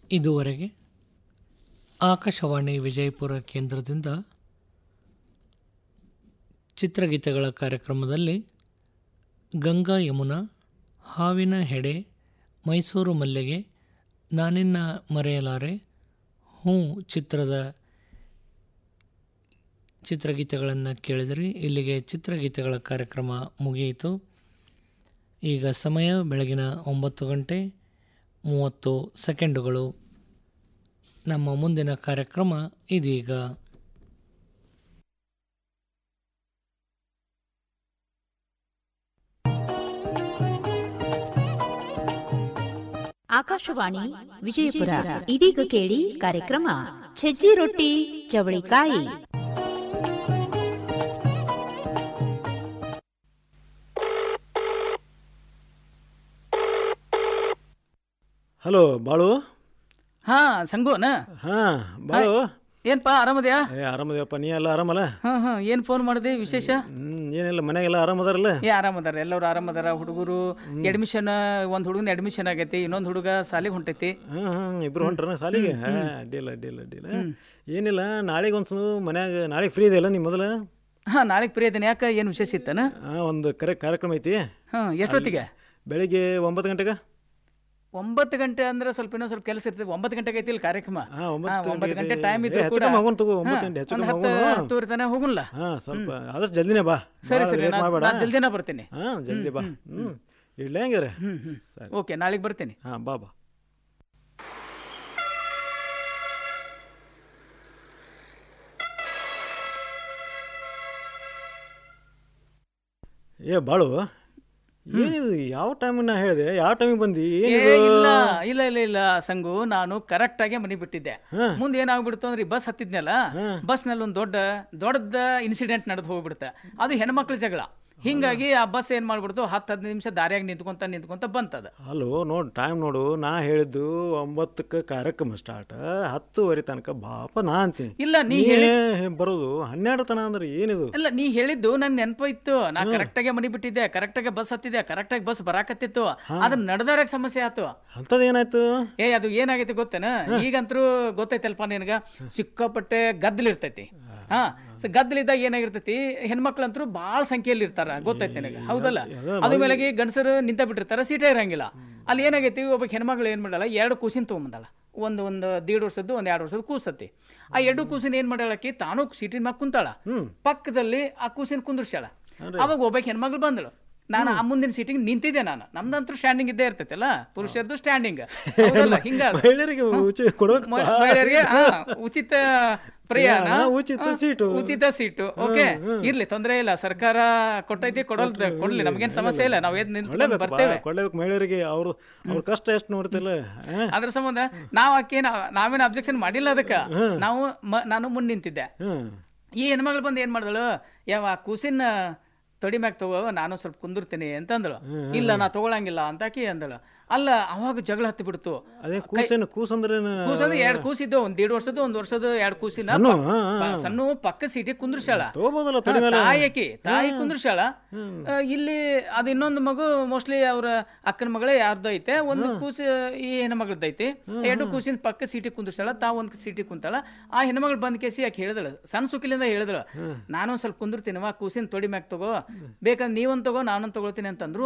ಇದುವರೆಗೆ ಆಕಾಶವಾಣಿ ವಿಜಯಪುರ ಕೇಂದ್ರದಿಂದ ಚಿತ್ರಗೀತೆಗಳ ಕಾರ್ಯಕ್ರಮದಲ್ಲಿ ಗಂಗಾ ಯಮುನಾ, ಹಾವಿನ ಹೆಡೆ, ಮೈಸೂರು ಮಲ್ಲಿಗೆ, ನಾನಿನ್ನ ಮರೆಯಲಾರೆ, ಹ್ಞೂ ಚಿತ್ರದ ಚಿತ್ರಗೀತೆಗಳನ್ನು ಕೇಳಿದಿರಿ. ಇಲ್ಲಿಗೆ ಚಿತ್ರಗೀತೆಗಳ ಕಾರ್ಯಕ್ರಮ ಮುಗಿಯಿತು. ಈಗ ಸಮಯ ಬೆಳಗಿನ 9:30 ನಮ್ಮ ಮುಂದಿನ ಕಾರ್ಯಕ್ರಮ ಇದೀಗ. ಆಕಾಶವಾಣಿ ವಿಜಯಪುರ. ಇದೀಗ ಕೇಳಿ ಕಾರ್ಯಕ್ರಮ ಸಜ್ಜಿ ರೊಟ್ಟಿ ಚವಳಿಕಾಯಿ. ಹಲೋ ಬಾಳು. ಹಾ ಸಂಗುನ. ಹಾ ಬಾಳು. ಏನ್ಪಾ ಆರಾಮದ್ಯಾ? ಆರಾಮದ್ಯಪ್ಪ, ನೀ ಎಲ್ಲ ಆರಾಮಲ್ಲ? ಏನ್ ಫೋನ್ ಮಾಡಿದೆ ವಿಶೇಷ? ಏನಿಲ್ಲ, ಮನೆಗೆಲ್ಲ ಆರಾಮದಾರಲ್ಲ? ಆರಾಮದಾರ, ಎಲ್ಲರೂ ಆರಾಮದಾರ. ಹುಡುಗರು ಅಡ್ಮಿಷನ್, ಒಂದ್ ಹುಡುಗನ ಅಡ್ಮಿಷನ್ ಆಗೈತಿ, ಇನ್ನೊಂದ್ ಹುಡುಗ ಸಾಲಿಗೆ ಹೊಂಟೈತಿ. ಇಬ್ರು ಹೊಂಟ್ರ ಸಾಲಿಗೆ? ಅಡ್ಡಿಲ್ಲ. ಏನಿಲ್ಲ, ನಾಳೆಗೆ ಒಂದ್ಸಲ ಮನ್ಯಾಗ ನಾಳೆಗೆ ಫ್ರೀ ಇದೆಯಲ್ಲ ನೀ ಮೊದಲ? ನಾಳೆಗೆ ಫ್ರೀ ಇದ್ದೇನೆ. ಯಾಕ, ಏನ್ ವಿಶೇಷ ಇತ್ತನ? ಒಂದು ಕಾರ್ಯಕ್ರಮ ಐತಿ. ಎಷ್ಟೊತ್ತಿಗೆ? ಬೆಳಿಗ್ಗೆ 9 ಗಂಟೆಗೆ. 9 ಗಂಟೆ ಅಂದ್ರೆ ಸ್ವಲ್ಪ ಇನ್ನೊಂದು ಸ್ವಲ್ಪ ಕೆಲಸ ಇರ್ತದೆ. 9 ಗಂಟೆಗೆ ಐತಿ ಕಾರ್ಯಕ್ರಮ. 9 ಗಂಟೆ ಟೈಮ್ ಇತ್ತು ಕೂಡ 10 ತನ ಹೋಗುಲ್ಲ. ಸ್ವಲ್ಪ ಆದಷ್ಟು ಜಲ್ದಿನೇ ಬಾ. ಸರಿ, ನಾನು ಜಲ್ದಿನ ಬರ್ತೀನಿ. ಜಲ್ದಿ ಬಾ. ಇಡ್ಲ ಹೆಂಗಾರೆ? ಓಕೆ, ನಾಳೆಗೆ ಬರ್ತೀನಿ. ಬಾ. ಬಾಳು, ಏನಿದು? ಯಾವ ಟೈಮಿಗೆ ನಾ ಹೇಳಿದೆ, ಯಾವ ಟೈಮಿಗೆ ಬಂದಿ? ಇಲ್ಲ ಸಂಗು, ನಾನು ಕರೆಕ್ಟ್ ಆಗಿ ಮನೆ ಬಿಟ್ಟಿದ್ದೆ. ಮುಂದೆ ಏನಾಗ್ಬಿಡ್ತು ಅಂದ್ರೆ ಬಸ್ ಹತ್ತಿದ್ನಲ್ಲ, ಬಸ್ನಲ್ಲಿ ಒಂದು ದೊಡ್ಡ ಇನ್ಸಿಡೆಂಟ್ ನಡೆದು ಹೋಗ್ಬಿಡುತ್ತೆ. ಅದು ಹೆಣ್ಮಕ್ಳ ಜಗಳ. ಹಿಂಗಾಗಿ ಆ ಬಸ್ ಏನ್ ಮಾಡ್ಬಿಡ್ತು, 10-15 ನಿಮಿಷ ದಾರಿಯಾಗಿ ನಿಂತ್ಕೊಂತ ಬಂತದ. ಹಲೋ ನೋಡು, ಟೈಮ್ ನೋಡು. ನಾ ಹೇಳಿದ್ದು 9ಕ್ಕೆ ಕಾರ್ಯಕ್ರಮ ಸ್ಟಾರ್ಟ್, 10:30 ತನಕ ಬಾಪ ನಾ ಅಂತೀನಿ. ಇಲ್ಲ, ನೀ ಹೇಳಿ ಬರೋದು 12 ತನ ಅಂದ್ರೆ ಏನಿದು? ಇಲ್ಲ, ನೀ ಹೇಳಿದ್ದು ನನ್ ನೆನಪು ಇತ್ತು. ನಾ ಕರೆಕ್ಟ್ ಆಗಿ ಮನೆ ಬಿಟ್ಟಿದ್ದೆ, ಕರೆಕ್ಟ್ ಆಗಿ ಬಸ್ ಹತ್ತಿದ್ದೆ, ಕರೆಕ್ಟ್ ಆಗಿ ಬಸ್ ಬರಾಕತ್ತಿತ್ತು. ಅದ್ರ ನಡೆದಾರಕ್ಕೆ ಸಮಸ್ಯೆ ಆಯ್ತು. ಅಂತದೇನಾಯ್ತು? ಅದು ಏನಾಗೈತಿ ಗೊತ್ತೇನ? ಈಗಂತರೂ ಗೊತ್ತೈತಲ್ಪ ನಿನಗ, ಸಿಕ್ಕಾಪಟ್ಟೆ ಗದ್ದಲಿರ್ತೈತಿ. ಗದ್ದಲಿದ್ದಾಗ ಏನಾಗಿರ್ತೈತಿ, ಹೆಣ್ಮಕ್ಳಂತರೂ ಬಾಳ ಸಂಖ್ಯೆಯಲ್ಲಿ ಇರ್ತಾರ, ಗೊತ್ತೈತಿ ನನಗೆ, ಹೌದಲ್ಲ? ಅದ್ರ ಮೇಲೆ ಗಂಡಸರು ನಿಂತ ಬಿಟ್ಟಿರ್ತಾರ, ಸೀಟೇ ಇರಂಗಿಲ್ಲ. ಅಲ್ಲಿ ಏನಾಗೈತಿ, ಒಬ್ಬ ಹೆಣ್ಮಕ್ಳು ಏನ್ ಮಾಡಲ್ಲ, 2 ಕೂಸಿನ ತೊಗೊಂಬಂದಾಳ. ಒಂದು 1.5 ವರ್ಷದ್ದು, 1 2 ವರ್ಷದ ಕೂಸತ್ತಿ. ಆ 2 ಕೂಸಿನ ಏನ್ ಮಾಡಾಳಕಿ, ತಾನು ಸೀಟಿನ ಮ್ಯಾಗ ಕುಂತಾಳ, ಪಕ್ಕದಲ್ಲಿ ಆ ಕೂಸಿನ ಕುಂದ್ರಸ್ಯಾಳ. ಅವಾಗ ಒಬ್ಬ ಹೆಣ್ಮಕ್ಳು ಬಂದಳು. ನಾನು ಆ ಮುಂದಿನ ಸೀಟಿಗೆ ನಿಂತಿದ್ದೆ. ನಮ್ದಂತೂ ಸ್ಟ್ಯಾಂಡಿಂಗ್ ಇದ್ದೇ ಇರ್ತೈತಲ್ಲ, ಪುರುಷರದು ಸ್ಟ್ಯಾಂಡಿಂಗ್, ಹಿಂಗ ಮಹಿಳೆಯರಿಗೆ ಉಚಿತ ಪ್ರಯಾಣ, ಉಚಿತ ಸೀಟು. ಓಕೆ, ಇರ್ಲಿ, ತೊಂದರೆ ಇಲ್ಲ. ಸರ್ಕಾರ ಕೊಟ್ಟೈತಿ, ಕೊಡ್ಲಿ, ನಮ್ಗೇನ್ ಸಮಸ್ಯೆ ಇಲ್ಲ. ನಾವ್ ನಿಂತ್ಕೊಂಡು ಬರ್ತೇವೆ. ಮಹಿಳೆಯರಿಗೆ ಅವ್ರ ಕಷ್ಟ ಎಷ್ಟು ನೋಡ್ತಿಲ್ಲ. ಅದ್ರ ಸಂಬಂಧ ನಾವೇನು ಅಬ್ಜೆಕ್ಷನ್ ಮಾಡಿಲ್ಲ ಅದಕ್ಕೆ. ನಾನು ಮುಂದೆ ನಿಂತಿದ್ದೆ. ಈ ಹೆಣ್ಮಗಳು ಬಂದು ಏನ್ ಮಾಡಿದಳು, ಕೂಸಿನ ತೊಡಿ ಮ್ಯಾಗ ತಗೋ, ನಾನು ಸ್ವಲ್ಪ ಕುಂದಿರ್ತೀನಿ ಅಂತಂದಳು. ಇಲ್ಲ, ನಾ ತಗೊಳಂಗಿಲ್ಲ ಅಂತಾಕಿ ಅಂದಳು. ಅಲ್ಲ, ಅವಾಗ ಜಗಳ ಹತ್ತಿ ಬಿಡ್ತು. ಕೂಸಂದ್ರೆ 2 ಕೂಸಿದ್ದು, 1.5 ವರ್ಷದ್ದು, 1 ವರ್ಷದ 2 ಕೂಸಿನ ಸಣ್ಣ ಪಕ್ಕ ಸೀಟಿಗೆ ಕುಂದ್ರಸ್ಯಾಳ. ತಾಯಿ ಕುಂದ್ರಸ್ಯಾಳ. ಇಲ್ಲಿ ಅದು ಇನ್ನೊಂದು ಮಗು, ಮೋಸ್ಟ್ಲಿ ಅವ್ರ ಅಕ್ಕನ ಮಗಳೇ ಯಾರ್ದು ಐತೆ, ಒಂದು ಕೂಸಿ ಈ ಹೆಣ್ಮಗಳದೈತಿ. 2 ಕೂಸಿನ ಪಕ್ಕ ಸೀಟಿಗೆ ಕುಂದ್ರಸ್ಯಾಳ, ಒಂದು ಸೀಟಿಗೆ ಕುಂತಾಳ. ಆ ಹೆಣ್ಮಗಳು ಬಂದ್ ಕೇಸಿ ಯಾಕೆ ಹೇಳಿದಳು, ಸಣ್ಣ ಸುಖಿಲಿಂದ ಹೇಳಿದಳು, ನಾನು ಸ್ವಲ್ಪ ಕುಂದಿರ್ತೀನವ, ಕೂಸಿನ ತೊಡಿ ಮ್ಯಾಗ ತಗೋ, ಬೇಕಂದ್ರೆ ನೀವೊಂದು ತಗೋ, ನಾನೊಂದು ತಗೊಳ್ತೀನಿ ಅಂತಂದ್ರು.